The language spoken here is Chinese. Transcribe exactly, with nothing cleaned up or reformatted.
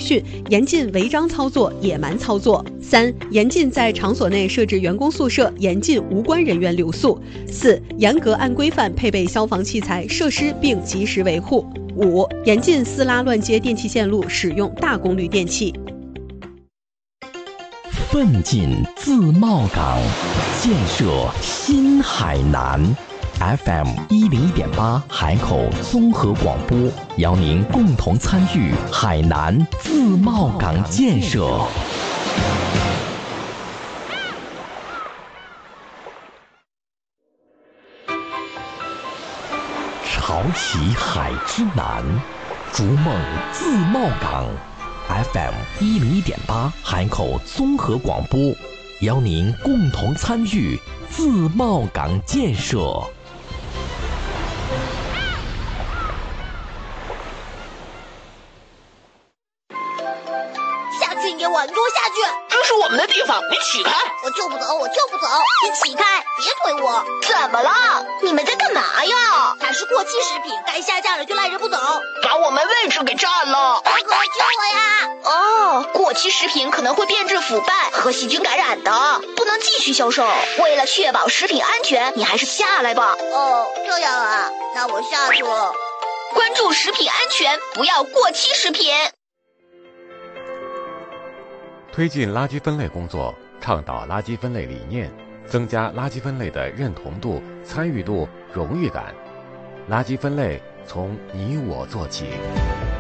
训，严禁违章操作、野蛮操作。三、严禁在场所内设置员工宿舍，严禁无关人员留宿。四、严格按规范配备消防器材设施并及时维护。五、严禁私拉乱接电气线路，使用大功率电器。 奋进自贸港，建设新海南。F M 一零一点八海口综合广播，邀您共同参与海南自贸港建设。潮起海之南，逐梦自贸港。F M 一零一点八海口综合广播，邀您共同参与自贸港建设。 下去，你给我，你给我下去！ 这是我们的地方，你起开！ 我就不走，我就不走！你起开，别推我！ 怎么了？你们在干嘛呀？ 它是过期食品，该下架了就赖着不走， 把我们位置给占了！ 大哥，救我呀！ 哦，过期食品可能会变质腐败和细菌感染的，不能继续销售。为了确保食品安全，你还是下来吧。 哦，这样啊，那我下去了。 关注食品安全，不要过期食品。 推进垃圾分类工作，倡导垃圾分类理念，增加垃圾分类的认同度、参与度、荣誉感。垃圾分类从你我做起。